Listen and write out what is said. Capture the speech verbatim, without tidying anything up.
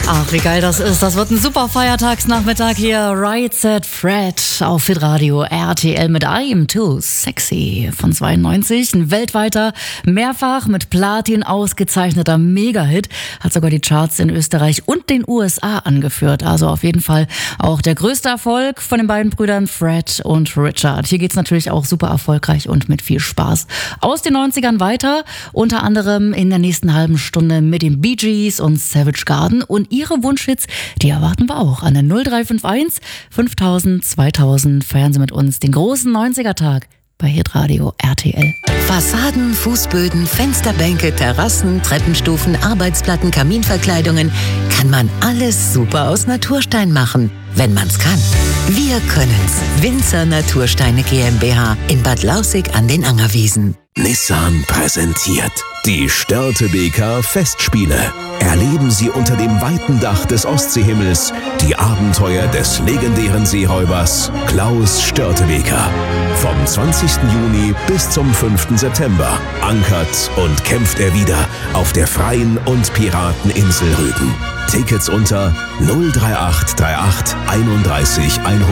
Ach, wie geil das ist. Das wird ein super Feiertagsnachmittag hier. Right Said Fred auf Hitradio R T L mit I'm Too Sexy von zweiundneunzig. Ein weltweiter, mehrfach mit Platin ausgezeichneter Mega-Hit. Hat sogar die Charts in Österreich und den U S A angeführt. Also auf jeden Fall auch der größte Erfolg von den beiden Brüdern Fred und Richard. Hier geht's natürlich auch super erfolgreich und mit viel Spaß aus den neunzigern weiter. Unter anderem in der nächsten halben Stunde mit den Bee Gees und Savage Garden. Und ihre Wunschhits, die erwarten wir auch an der null drei fünf eins fünftausend zweitausend. Feiern Sie mit uns den großen neunziger-Tag bei Hitradio R T L. Fassaden, Fußböden, Fensterbänke, Terrassen, Treppenstufen, Arbeitsplatten, Kaminverkleidungen. Kann man alles super aus Naturstein machen, wenn man's kann. Wir können's. Winzer Natursteine GmbH in Bad Lausick an den Angerwiesen. Nissan präsentiert die Störtebeker Festspiele. Erleben Sie unter dem weiten Dach des Ostseehimmels die Abenteuer des legendären Seeräubers Klaus Störtebeker. Vom zwanzigsten Juni bis zum fünften September ankert und kämpft er wieder auf der freien und Pirateninsel Rügen. Tickets unter null drei acht drei acht einunddreißig hundert.